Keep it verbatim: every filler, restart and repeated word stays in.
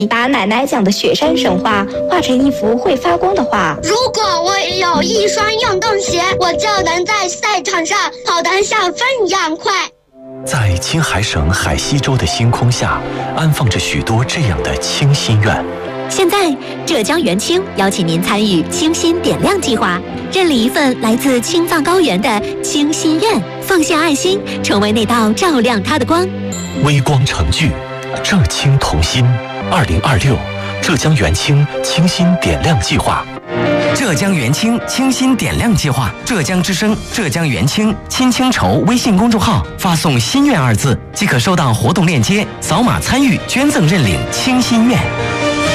把奶奶讲的雪山神话画成一幅会发光的画。 如果我有一双运动鞋，我就能在赛场上跑得像风一样快。 在青海省海西州的星空下，安放着许多这样的清心愿。 现在，浙江元清邀请您参与清心点亮计划，认领一份来自青藏高原的清心愿，放下爱心，成为那道照亮它的光。 微光成炬，浙青同心。二零二六浙江元清清心点亮计划。 浙江元清清心点亮计划，浙江之声、浙江元清亲清筹微信公众号发送“心愿”二字，即可收到活动链接，扫码参与捐赠认领清心愿。